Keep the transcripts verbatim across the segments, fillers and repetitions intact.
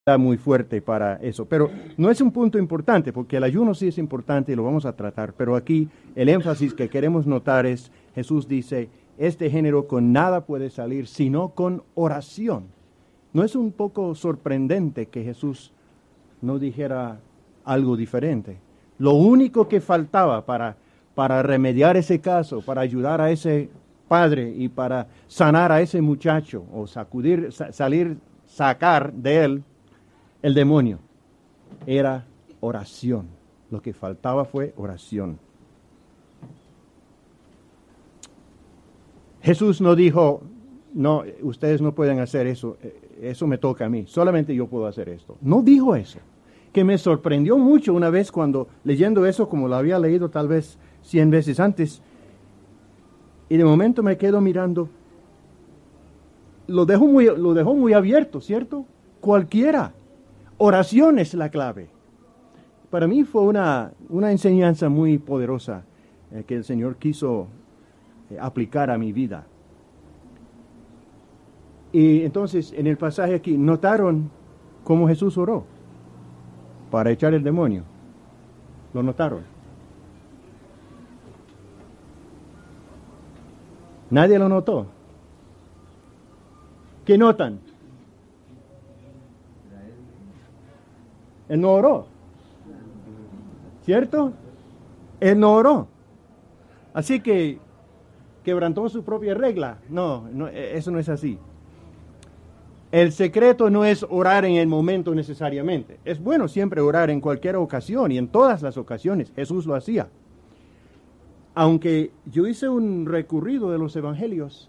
muy fuerte para eso, pero no es un punto importante, porque el ayuno sí es importante y lo vamos a tratar, pero aquí el énfasis que queremos notar es, Jesús dice, este género con nada puede salir, sino con oración. ¿No es un poco sorprendente que Jesús no dijera algo diferente? Lo único que faltaba para, para remediar ese caso, para ayudar a ese padre y para sanar a ese muchacho, o sacudir, sa- salir, sacar de él el demonio, era oración. Lo que faltaba fue oración. Jesús no dijo, no, ustedes no pueden hacer eso, eso me toca a mí, solamente yo puedo hacer esto. No dijo eso, que me sorprendió mucho una vez cuando leyendo eso, como lo había leído tal vez cien veces antes, y de momento me quedo mirando, lo dejó muy, lo dejó muy abierto, ¿cierto? Cualquiera. Oración es la clave. Para mí fue una, una enseñanza muy poderosa eh, que el Señor quiso eh, aplicar a mi vida. Y entonces, en el pasaje aquí, ¿notaron cómo Jesús oró para echar el demonio? ¿Lo notaron? ¿Nadie lo notó? ¿Qué notan? Él no oró, ¿cierto? Él no oró. Así que quebrantó su propia regla. No, no, eso no es así. El secreto no es orar en el momento necesariamente. Es bueno siempre orar en cualquier ocasión y en todas las ocasiones. Jesús lo hacía. Aunque yo hice un recorrido de los evangelios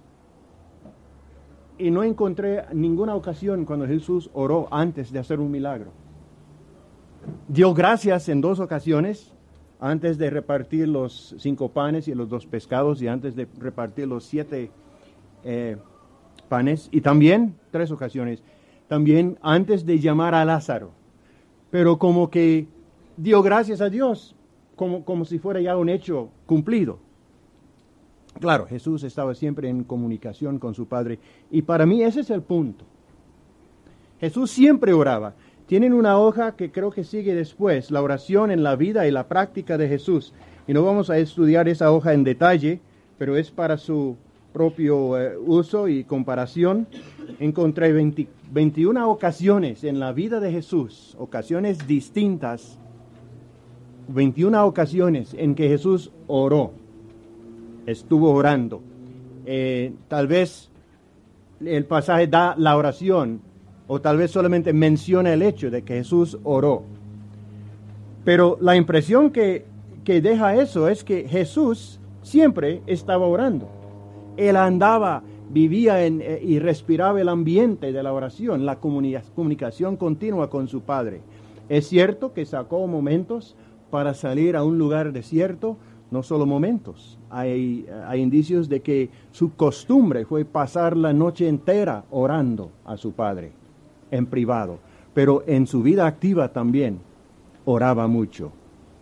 y no encontré ninguna ocasión cuando Jesús oró antes de hacer un milagro. Dio gracias en dos ocasiones, antes de repartir los cinco panes y los dos pescados y antes de repartir los siete eh, panes. Y también, tres ocasiones, también antes de llamar a Lázaro. Pero como que dio gracias a Dios, como, como si fuera ya un hecho cumplido. Claro, Jesús estaba siempre en comunicación con su Padre. Y para mí ese es el punto. Jesús siempre oraba. Tienen una hoja que creo que sigue después, la oración en la vida y la práctica de Jesús. Y no vamos a estudiar esa hoja en detalle, pero es para su propio eh, uso y comparación. Encontré veinte, veintiuna ocasiones en la vida de Jesús, ocasiones distintas, veintiuna ocasiones en que Jesús oró, estuvo orando. Eh, tal vez el pasaje da la oración, o tal vez solamente menciona el hecho de que Jesús oró. Pero la impresión que, que deja eso es que Jesús siempre estaba orando. Él andaba, vivía en, eh, y respiraba el ambiente de la oración, la comunica- comunicación continua con su Padre. Es cierto que sacó momentos para salir a un lugar desierto, no solo momentos. Hay, hay indicios de que su costumbre fue pasar la noche entera orando a su Padre en privado, pero en su vida activa también oraba mucho.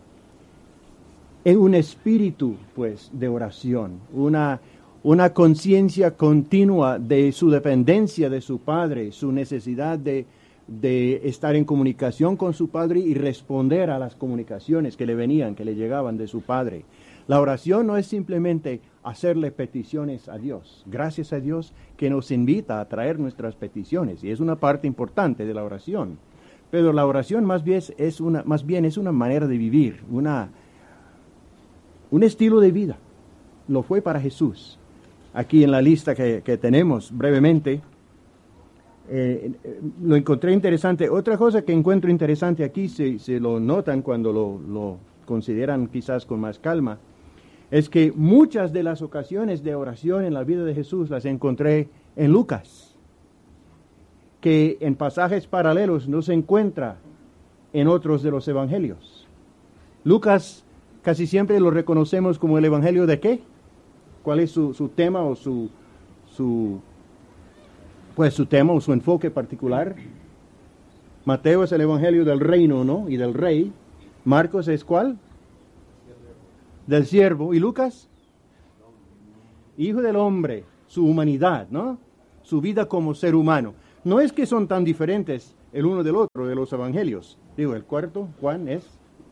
En un espíritu, pues, de oración, una, una conciencia continua de su dependencia de su Padre, su necesidad de, de estar en comunicación con su Padre y responder a las comunicaciones que le venían, que le llegaban de su Padre. La oración no es simplemente hacerle peticiones a Dios. Gracias a Dios que nos invita a traer nuestras peticiones y es una parte importante de la oración. Pero la oración más bien es una, más bien es una manera de vivir, una, un estilo de vida. Lo fue para Jesús. Aquí en la lista que, que tenemos brevemente, eh, lo encontré interesante. Otra cosa que encuentro interesante aquí, se, se lo notan cuando lo, lo consideran quizás con más calma, es que muchas de las ocasiones de oración en la vida de Jesús las encontré en Lucas, que en pasajes paralelos no se encuentra en otros de los evangelios. Lucas casi siempre lo reconocemos como el evangelio de ¿qué? ¿Cuál es su, su tema o su, su, pues su tema o su enfoque particular? Mateo es el evangelio del reino, ¿no? Y del rey. Marcos es ¿cuál? Del siervo. ¿Y Lucas? Hijo del hombre, su humanidad, ¿no? Su vida como ser humano. No es que son tan diferentes, el uno del otro, de los evangelios. Digo, el cuarto, Juan, es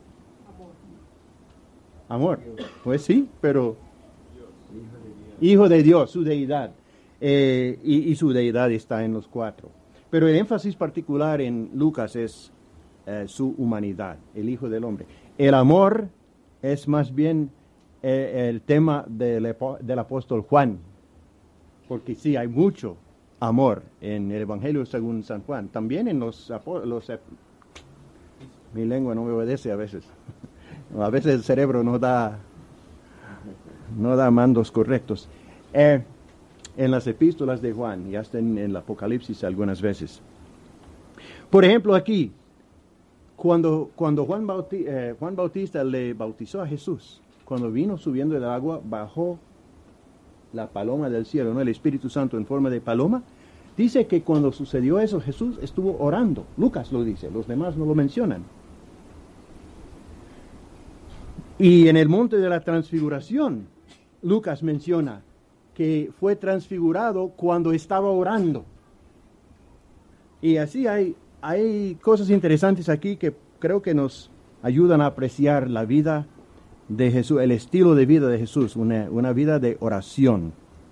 amor. Pues sí, pero Hijo de Dios, su deidad. Eh, y, y su deidad está en los cuatro. Pero el énfasis particular en Lucas es eh, su humanidad, el Hijo del Hombre. El amor es más bien eh, el tema del, del apóstol Juan, porque sí, hay mucho amor en el Evangelio según San Juan. También en los... los mi lengua no me obedece a veces. A veces el cerebro no da, no da mandos correctos. Eh, en las epístolas de Juan y hasta en el Apocalipsis algunas veces. Por ejemplo, aquí, cuando, cuando Juan, Bauti, eh, Juan Bautista le bautizó a Jesús, cuando vino subiendo del agua, bajó la paloma del cielo, ¿no? El Espíritu Santo en forma de paloma. Dice que cuando sucedió eso, Jesús estuvo orando. Lucas lo dice, los demás no lo mencionan. Y en el monte de la transfiguración, Lucas menciona que fue transfigurado cuando estaba orando. Y así hay, hay cosas interesantes aquí que creo que nos ayudan a apreciar la vida de Jesús, el estilo de vida de Jesús, una, una vida de oración.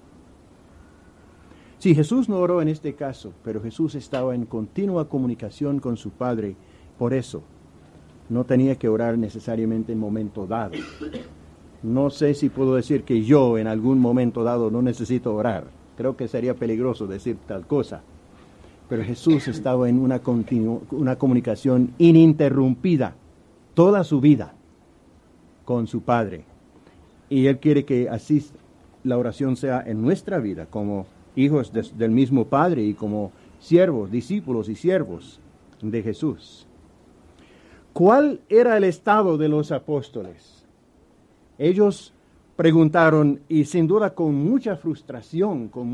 Sí, Jesús no oró en este caso, pero Jesús estaba en continua comunicación con su Padre, por eso no tenía que orar necesariamente en momento dado. No sé si puedo decir que yo en algún momento dado no necesito orar. Creo que sería peligroso decir tal cosa. Pero Jesús estaba en una, continu- una comunicación ininterrumpida toda su vida con su Padre. Y Él quiere que así la oración sea en nuestra vida, como hijos de, del mismo Padre y como siervos, discípulos y siervos de Jesús. ¿Cuál era el estado de los apóstoles? Ellos preguntaron, y sin duda con mucha frustración, con